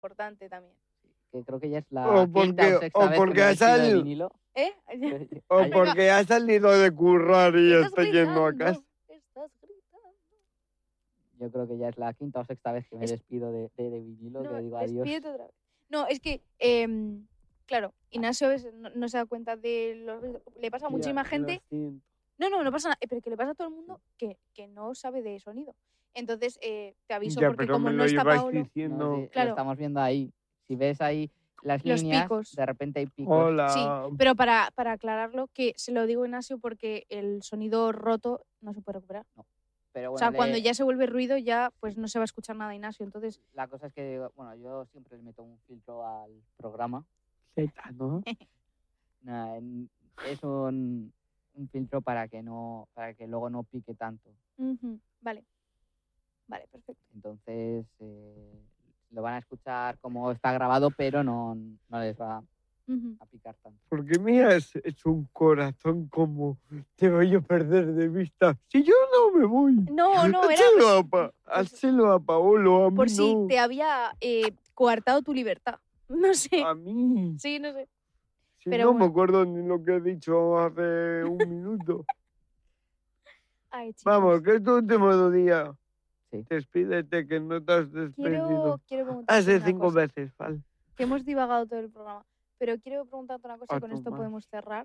importante también. Que creo que ya es la O quinta porque- o sexta o vez porque que me ha despido de salido. vinilo. O Ay, porque ha salido de currar y Estás está yendo a gritando, casa. estás gritando. yo creo que ya es la quinta o sexta vez que me Es- despido de vinilo, No, que digo adiós. despídete otra vez. No, es que, claro, Ignacio a veces no se da cuenta de los... Le pasa a muchísima gente... No pasa nada, pero que le pasa a todo el mundo que no sabe de sonido. Entonces, te aviso Ya, porque pero como me no lo está lleváis Paolo... diciendo. No, sí, Claro. lo estamos viendo ahí. Si ves ahí las Los líneas, picos. de repente hay picos. Hola. Sí, pero para aclararlo, que se lo digo a Ignacio porque el sonido roto no se puede recuperar. Pero O bueno, sea, cuando ya se vuelve ruido, ya pues no se va a escuchar nada, Ignacio. Entonces, la cosa es que, bueno, yo siempre le meto un filtro al programa. Zeta, ¿no? Nada, es un filtro para que luego no pique tanto. vale. Vale, perfecto. Entonces lo van a escuchar como está grabado, pero no les va a picar tanto. Porque mira, es un corazón como te voy a perder de vista. Si yo no me voy. No, era Hacelo a Paolo, a mí por si no. te había coartado tu libertad. No sé. A mí. Sí, no sé. Si pero no bueno. me acuerdo ni lo que he dicho hace un minuto. Ay, chicos. Vamos, que es tu último día. Sí. Despídete, que no te has despedido. Quiero preguntarte Hace una 5 cosa. veces, ¿vale? Que hemos divagado todo el programa. Pero quiero preguntarte una cosa y con tú esto más. podemos cerrar.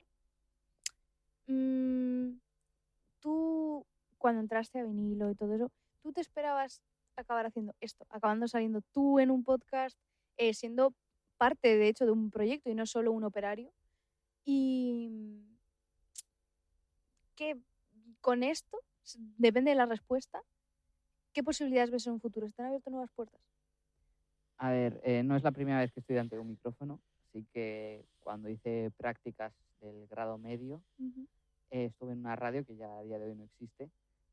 Tú, cuando entraste a vinilo y todo eso, ¿tú te esperabas acabar haciendo esto? Acabando saliendo tú en un podcast, siendo parte, de hecho, de un proyecto y no solo un operario. Y que con esto, depende de la respuesta, ¿qué posibilidades ves en un futuro? ¿Están abiertas nuevas puertas? A ver, no es la primera vez que estoy delante de un micrófono, así que cuando hice prácticas del grado medio, estuve en una radio que ya a día de hoy no existe,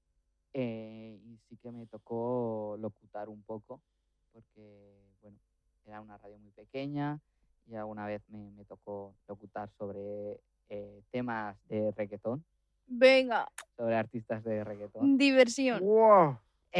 y sí que me tocó locutar un poco, porque, bueno, era una radio muy pequeña y alguna vez me tocó locutar sobre temas de reggaetón, Venga, sobre artistas de reggaetón. diversión. ¡Wow!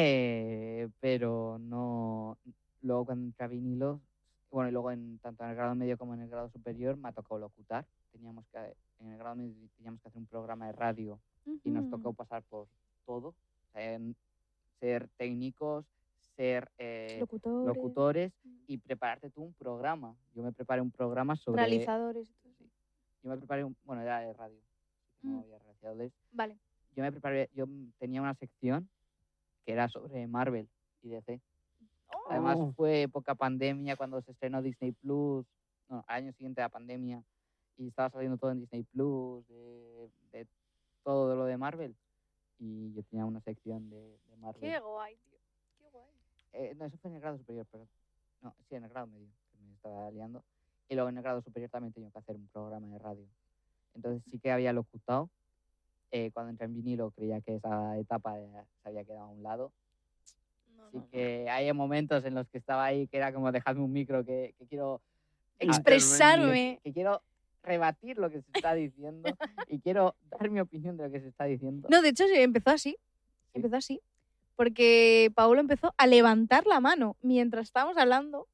Pero no... Luego cuando entré a vinilo, bueno, y luego tanto en el grado medio como en el grado superior me ha tocado locutar. En el grado medio teníamos que hacer un programa de radio y nos tocó pasar por todo. O sea, ser técnicos, ser locutores y prepararte tú un programa. Yo me preparé un programa sobre... Realizadores. Sí. Yo me preparé bueno, era de radio. No había realizadores. Vale. Yo tenía una sección que era sobre Marvel y DC. Además fue época pandemia cuando se estrenó Disney Plus, al año siguiente de la pandemia, y estaba saliendo todo en Disney Plus, de todo lo de Marvel, y yo tenía una sección de Marvel. Qué guay, tío, qué guay. No, eso fue en el grado superior, pero no, sí, en el grado medio, que me estaba liando, y luego en el grado superior también tenía que hacer un programa de radio. Entonces sí que había locutado. Cuando entré en vinilo creía que esa etapa se había quedado a un lado. Así que hay momentos en los que estaba ahí que era como dejadme un micro que quiero expresarme, que quiero rebatir lo que se está diciendo y quiero dar mi opinión de lo que se está diciendo. No, de hecho empezó así. Empezó así. Porque Paulo empezó a levantar la mano mientras estábamos hablando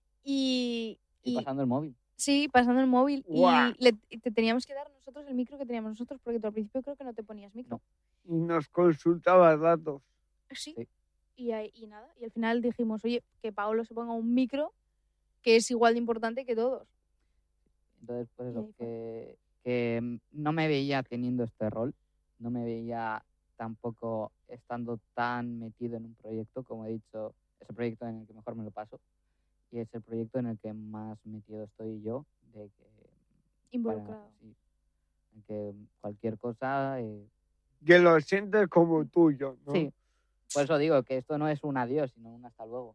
y pasando el móvil. Sí, pasando el móvil. ¡Guau! Y te teníamos que dar nosotros el micro que teníamos nosotros porque tú al principio creo que no te ponías micro. Y nos consultabas datos. Sí. Y nada, y al final dijimos, oye, que Paolo se ponga un micro que es igual de importante que todos. Entonces, pues eso, que no me veía teniendo este rol, no me veía tampoco estando tan metido en un proyecto, como he dicho, es el proyecto en el que mejor me lo paso y es el proyecto en el que más metido estoy yo, involucrado. En que cualquier cosa... Que lo sientes como tuyo, ¿no? Sí. Por eso digo que esto no es un adiós, sino un hasta luego.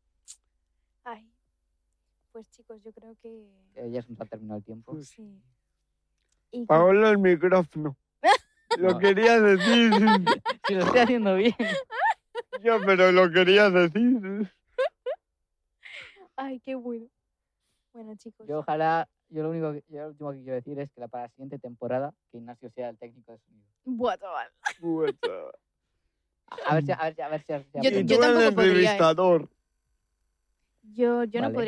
Ay, pues chicos, yo creo que ya se nos ha terminado el tiempo. Pues sí. Paolo el micrófono. Lo quería decir. Si lo estoy haciendo bien. Yo, pero lo quería decir. Ay, qué bueno. Bueno, chicos. Yo lo último que quiero decir es que para la siguiente temporada que Ignacio sea el técnico de sonido. Buah, chaval. A ver si yo tampoco podría. Yo no Vale. podría